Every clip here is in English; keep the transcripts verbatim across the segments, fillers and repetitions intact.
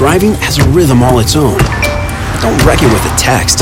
driving has a rhythm all its own. Don't wreck it with a text.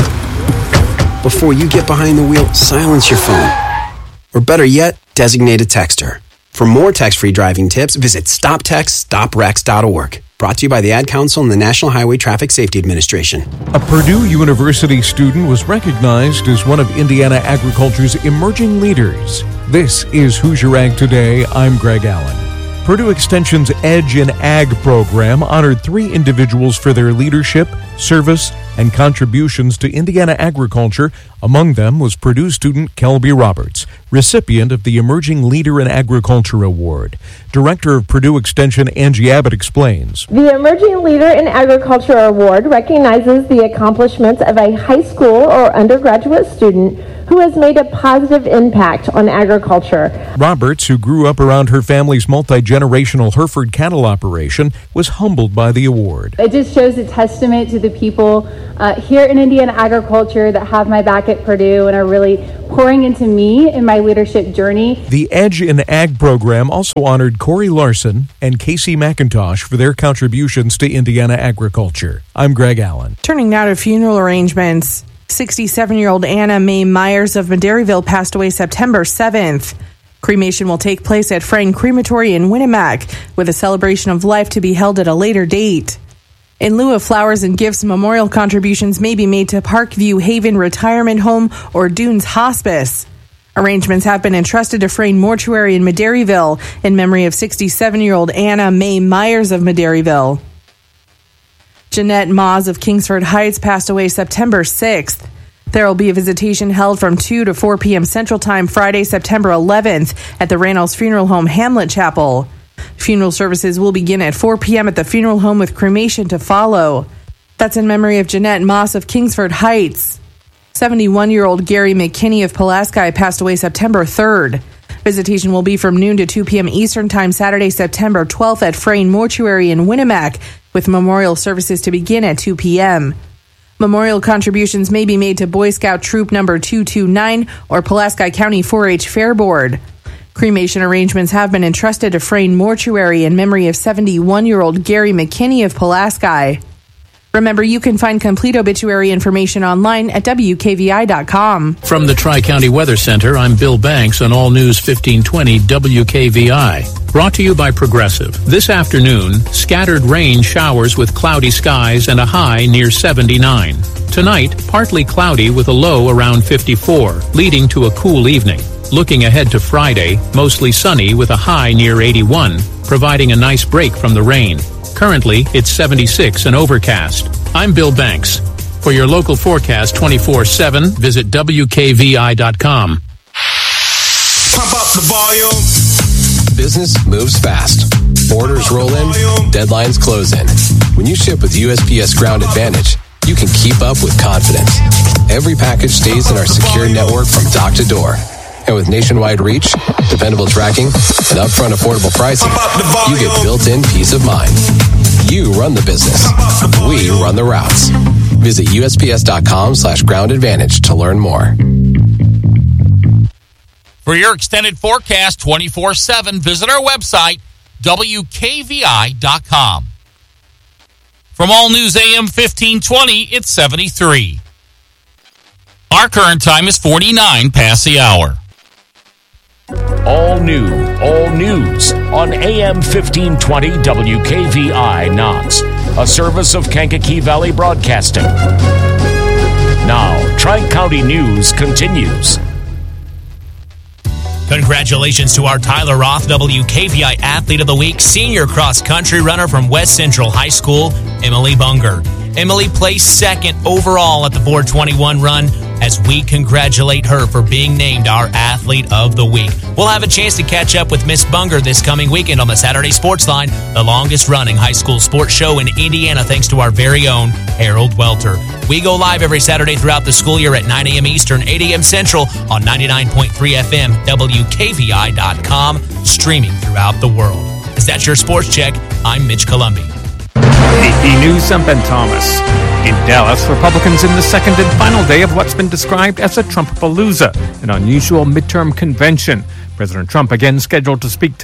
Before you get behind the wheel, silence your phone. Or better yet, designate a texter. For more text-free driving tips, visit stop text stop wrecks dot org. Brought to you by the Ad Council and the National Highway Traffic Safety Administration. A Purdue University student was recognized as one of Indiana agriculture's emerging leaders. This is Hoosier Ag Today. I'm Greg Allen. Purdue Extension's Edge in Ag program honored three individuals for their leadership, service, and contributions to Indiana agriculture. Among them was Purdue student Kelby Roberts, recipient of the Emerging Leader in Agriculture Award. Director of Purdue Extension Angie Abbott explains. The Emerging Leader in Agriculture Award recognizes the accomplishments of a high school or undergraduate student who has made a positive impact on agriculture. Roberts, who grew up around her family's multi-generational Hereford cattle operation, was humbled by the award. It just shows a testament to the people uh, here in Indiana agriculture that have my back at Purdue and are really pouring into me in my leadership journey. The Edge in Ag program also honored Corey Larson and Casey McIntosh for their contributions to Indiana agriculture. I'm Greg Allen. Turning now to funeral arrangements. sixty-seven-year-old Anna Mae Myers of Madairyville passed away September seventh. Cremation will take place at Frayne Crematory in Winnemac, with a celebration of life to be held at a later date. In lieu of flowers and gifts, memorial contributions may be made to Parkview Haven Retirement Home or Dunes Hospice. Arrangements have been entrusted to Frayne Mortuary in Madairyville in memory of sixty-seven-year-old Anna Mae Myers of Madairyville. Jeanette Moz of Kingsford Heights passed away September sixth. There will be a visitation held from two to four p.m. Central Time Friday, September eleventh at the Reynolds Funeral Home Hamlet Chapel. Funeral services will begin at four p.m. at the funeral home with cremation to follow. That's in memory of Jeanette Moss of Kingsford Heights. seventy-one-year-old Gary McKinney of Pulaski passed away September third. Visitation will be from noon to two p.m. Eastern Time Saturday, September twelfth at Frayne Mortuary in Winnemac, with memorial services to begin at two p.m. Memorial contributions may be made to Boy Scout Troop Number two two nine or Pulaski County four H Fair Board. Cremation arrangements have been entrusted to Frayne Mortuary in memory of seventy-one-year-old Gary McKinney of Pulaski. Remember, you can find complete obituary information online at W K V I dot com. From the Tri-County Weather Center, I'm Bill Banks on All News fifteen twenty W K V I. Brought to you by Progressive. This afternoon, scattered rain showers with cloudy skies and a high near seventy-nine. Tonight, partly cloudy with a low around fifty-four, leading to a cool evening. Looking ahead to Friday, mostly sunny with a high near eighty-one, providing a nice break from the rain. Currently, it's seventy-six and overcast. I'm Bill Banks. For your local forecast twenty-four seven, visit W K V I dot com. Pump up the volume. Business moves fast. Orders roll in, deadlines close in. When you ship with U S P S Ground Advantage, you can keep up with confidence. Every package stays in our secure network from dock to door. And with nationwide reach, dependable tracking, and upfront affordable pricing, you get built-in peace of mind. You run the business. We run the routes. Visit U S P S dot com slash ground advantage to learn more. For your extended forecast twenty-four seven, visit our website, W K V I dot com. From All News A M fifteen twenty, it's seventy-three. Our current time is forty-nine past the hour. All new, all news on A M fifteen twenty W K V I Knox, a service of Kankakee Valley Broadcasting. Now, Tri-County News continues. Congratulations to our Tyler Roth W K V I Athlete of the Week, senior cross-country runner from West Central High School, Emily Bunger. Emily placed second overall at the four twenty-one run as we congratulate her for being named our Athlete of the Week. We'll have a chance to catch up with Miss Bunger this coming weekend on the Saturday Sports Line, the longest-running high school sports show in Indiana, thanks to our very own Harold Welter. We go live every Saturday throughout the school year at nine a.m. Eastern, eight a.m. Central on ninety-nine point three F M, W K V I dot com, streaming throughout the world. Is that your Sports Check? I'm Mitch Columbi. A P News, I'm Ben Thomas. In Dallas, Republicans in the second and final day of what's been described as a Trumpapalooza, an unusual midterm convention. President Trump again scheduled to speak tonight.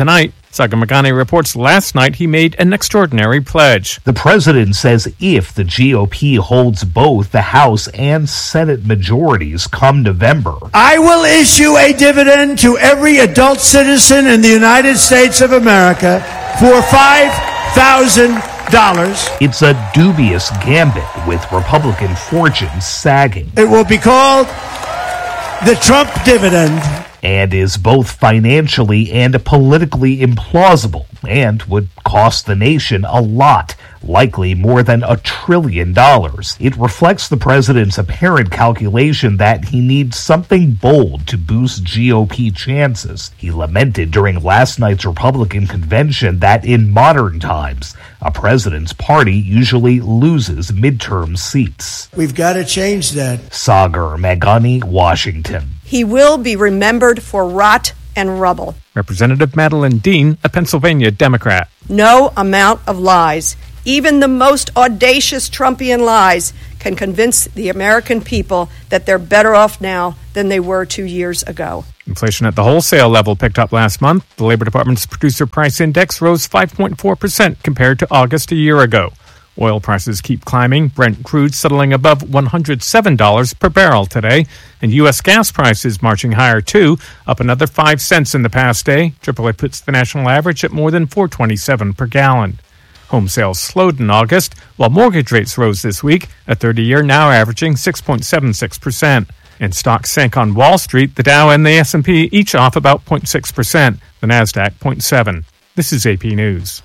Saga Magani reports last night he made an extraordinary pledge. The president says if the G O P holds both the House and Senate majorities come November, I will issue a dividend to every adult citizen in the United States of America for five thousand dollars. It's a dubious gambit with Republican fortunes sagging. It will be called the Trump dividend. And is both financially and politically implausible and would cost the nation a lot, likely more than a trillion dollars. It reflects the president's apparent calculation that he needs something bold to boost G O P chances. He lamented during last night's Republican convention that in modern times, a president's party usually loses midterm seats. We've got to change that. Sagar Magani, Washington. He will be remembered for rot and rubble. Representative Madeline Dean, a Pennsylvania Democrat. No amount of lies, even the most audacious Trumpian lies, can convince the American people that they're better off now than they were two years ago. Inflation at the wholesale level picked up last month. The Labor Department's Producer Price Index rose five point four percent compared to August a year ago. Oil prices keep climbing, Brent crude settling above one hundred seven dollars per barrel today, and U S gas prices marching higher too, up another five cents in the past day. triple A puts the national average at more than four dollars and twenty-seven cents per gallon. Home sales slowed in August, while mortgage rates rose this week, a thirty-year now averaging six point seven six percent. And stocks sank on Wall Street. The Dow and the S and P each off about zero point six percent, the NASDAQ zero point seven. This is A P News.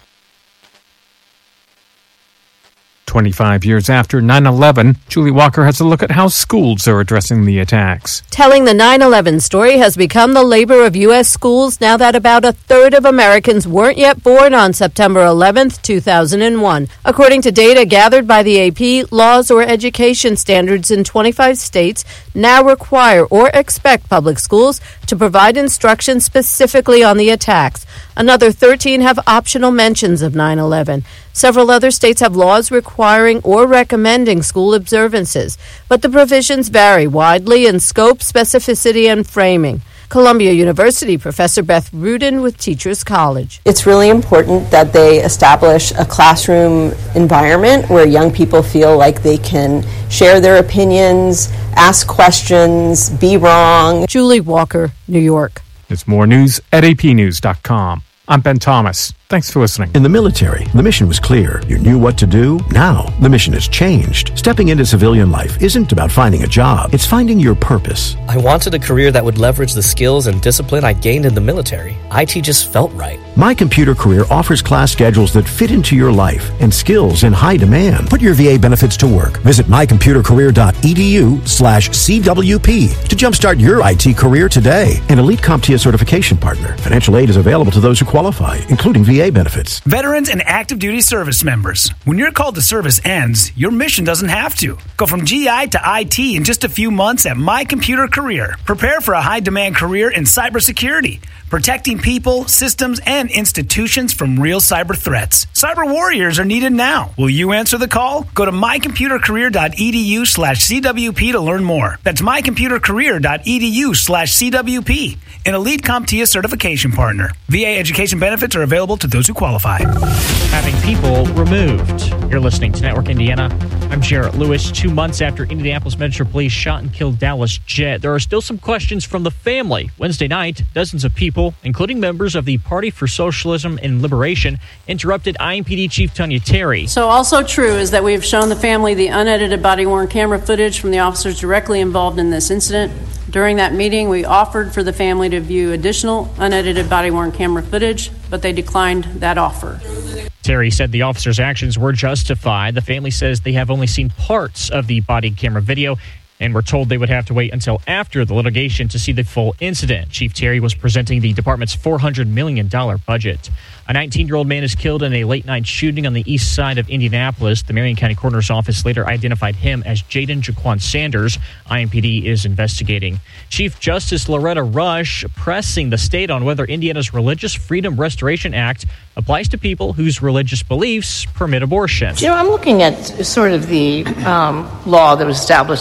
twenty-five years after nine eleven, Julie Walker has a look at how schools are addressing the attacks. Telling the nine eleven story has become the labor of U S schools now that about a third of Americans weren't yet born on September eleventh, two thousand one. According to data gathered by the A P, laws or education standards in twenty-five states now require or expect public schools to provide instruction specifically on the attacks. Another thirteen have optional mentions of nine eleven. Several other states have laws requiring or recommending school observances, but the provisions vary widely in scope, specificity, and framing. Columbia University Professor Beth Rudin with Teachers College. It's really important that they establish a classroom environment where young people feel like they can share their opinions, ask questions, be wrong. Julie Walker, New York. It's more news at A P news dot com. I'm Ben Thomas. Thanks for listening. In the military, the mission was clear. You knew what to do. Now, the mission has changed. Stepping into civilian life isn't about finding a job. It's finding your purpose. I wanted a career that would leverage the skills and discipline I gained in the military. I T just felt right. My Computer Career offers class schedules that fit into your life and skills in high demand. Put your V A benefits to work. Visit my computer career dot e d u slash C W P to jumpstart your I T career today. An Elite CompTIA certification partner. Financial aid is available to those who qualify, including V A benefits. Veterans and active duty service members. When your call to service ends, your mission doesn't have to. Go from G I to I T in just a few months at My Computer Career. Prepare for a high-demand career in cybersecurity, protecting people, systems, and institutions from real cyber threats. Cyber warriors are needed now. Will you answer the call? Go to my computer career dot e d u slash C W P to learn more. That's my computer career dot e d u slash C W P. An Elite CompTIA certification partner. V A education benefits are available to those who qualify. Having people removed. You're listening to Network Indiana. I'm Jarrett Lewis. Two months after Indianapolis Metro Police shot and killed Dallas Jett, there are still some questions from the family. Wednesday night, dozens of people, including members of the Party for Socialism and Liberation, interrupted I M P D Chief Tanya Terry. So also true is that we have shown the family the unedited body-worn camera footage from the officers directly involved in this incident. During that meeting, we offered for the family to view additional unedited body-worn camera footage, but they declined that offer. Terry said the officers' actions were justified. The family says they have only seen parts of the body camera video and were told they would have to wait until after the litigation to see the full incident. Chief Terry was presenting the department's four hundred million dollars budget. A nineteen-year-old man is killed in a late-night shooting on the east side of Indianapolis. The Marion County Coroner's Office later identified him as Jaden Jaquan Sanders. I M P D is investigating. Chief Justice Loretta Rush pressing the state on whether Indiana's Religious Freedom Restoration Act applies to people whose religious beliefs permit abortion. You know, I'm looking at sort of the um, law that was established in Lawrence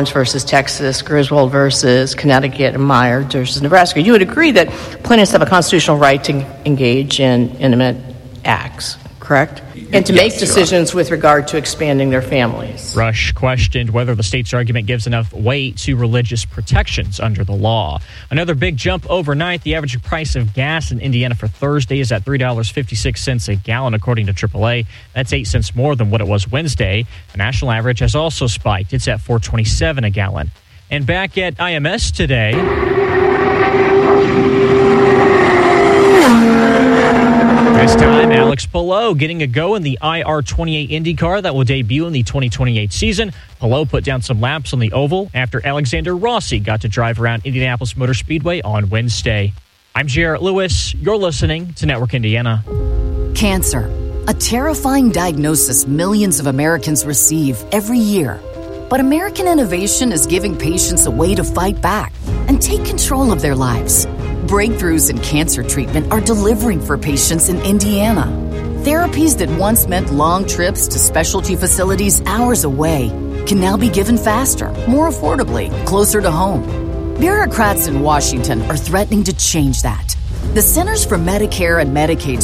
Lawrence versus Texas, Griswold versus Connecticut, and Meyer versus Nebraska, you would agree that plaintiffs have a constitutional right to engage in intimate acts, correct? And to make decisions with regard to expanding their families. Rush questioned whether the state's argument gives enough weight to religious protections under the law. Another big jump overnight. The average price of gas in Indiana for Thursday is at three dollars and fifty-six cents a gallon, according to triple A. That's eight cents more than what it was Wednesday. The national average has also spiked. It's at four dollars and twenty-seven cents a gallon. And back at I M S today, this time, Alex Palou getting a go in the I R twenty-eight IndyCar that will debut in the twenty twenty-eight season. Palou put down some laps on the oval after Alexander Rossi got to drive around Indianapolis Motor Speedway on Wednesday. I'm Jarrett Lewis. You're listening to Network Indiana. Cancer, a terrifying diagnosis millions of Americans receive every year. But American innovation is giving patients a way to fight back and take control of their lives. Breakthroughs in cancer treatment are delivering for patients in Indiana. Therapies that once meant long trips to specialty facilities hours away can now be given faster, more affordably, closer to home. Bureaucrats in Washington are threatening to change that. The Centers for Medicare and Medicaid